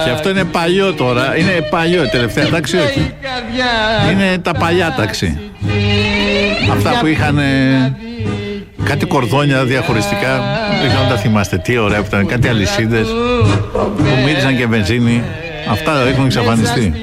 Όχι, αυτό είναι παλιό τώρα. Είναι παλιό, τελευταία τάξη όχι. Είναι τα παλιά τάξη. Αυτά που είχαν κάτι κορδόνια διαχωριστικά. Δεν ξέρω αν τα θυμάστε. Τι ωραία που ήταν. Κάτι αλυσίδες που μύριζαν και βενζίνη. Αυτά έχουν εξαφανιστεί.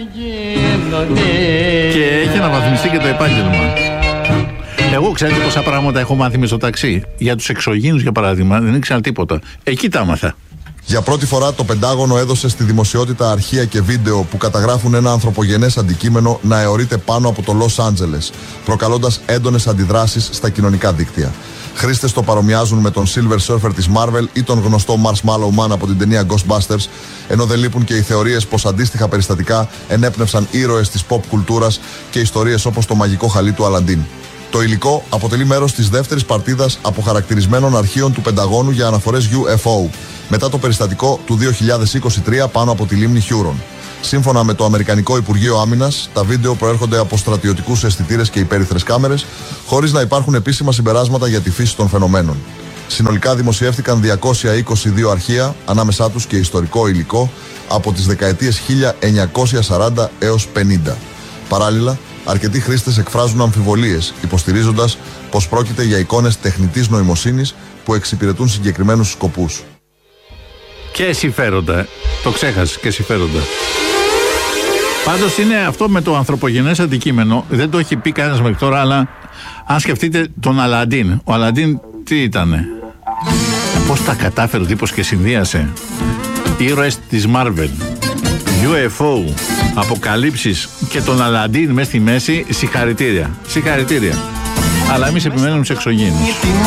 Και έχει αναβαθμιστεί και το επάγγελμα. Εγώ ξέρετε πόσα πράγματα έχω μάθει μες στο ταξί. Για τους εξωγήινους για παράδειγμα δεν ήξερα τίποτα. Εκεί τα άμαθα. Για πρώτη φορά το Πεντάγωνο έδωσε στη δημοσιότητα αρχεία και βίντεο που καταγράφουν ένα ανθρωπογενές αντικείμενο να αιωρείται πάνω από το Λος Άντζελες, προκαλώντας έντονες αντιδράσεις στα κοινωνικά δίκτυα. Χρήστες το παρομοιάζουν με τον Silver Surfer της Marvel ή τον γνωστό Marshmallow Man από την ταινία Ghostbusters, ενώ δεν λείπουν και οι θεωρίες πως αντίστοιχα περιστατικά ενέπνευσαν ήρωες της pop κουλτούρας και ιστορίες όπως το μαγικό χαλί του Αλαντίν. Το υλικό αποτελεί μέρος της δεύτερης παρτίδας αποχαρακτηρισμένων αρχείων του Πενταγώνου για αναφορές UFO, μετά το περιστατικό του 2023 πάνω από τη λίμνη Χιούρον. Σύμφωνα με το Αμερικανικό Υπουργείο Άμυνας, τα βίντεο προέρχονται από στρατιωτικούς αισθητήρες και υπέρυθρες κάμερες, χωρίς να υπάρχουν επίσημα συμπεράσματα για τη φύση των φαινομένων. Συνολικά δημοσιεύτηκαν 222 αρχεία, ανάμεσά τους και ιστορικό υλικό, από τις δεκαετίες 1940 έως 50. Παράλληλα, αρκετοί χρήστες εκφράζουν αμφιβολίες, υποστηρίζοντας πως πρόκειται για εικόνες τεχνητής νοημοσύνης που εξυπηρετούν συγκεκριμένους σκοπούς. Και συμφέροντα. Το ξέχασες, και συμφέροντα. Πάντως είναι αυτό με το ανθρωπογενές αντικείμενο. Δεν το έχει πει κανένας μέχρι τώρα, αλλά αν σκεφτείτε τον Αλαντίν. Ο Αλαντίν τι ήτανε? Πώς τα κατάφερε ο τύπος και συνδύασε ήρωες της Marvel, UFO, αποκαλύψεις και τον Αλαντίν μέσα στη μέση. Συγχαρητήρια. Συγχαρητήρια. Αλλά εμείς επιμένουμε στους εξωγήινους.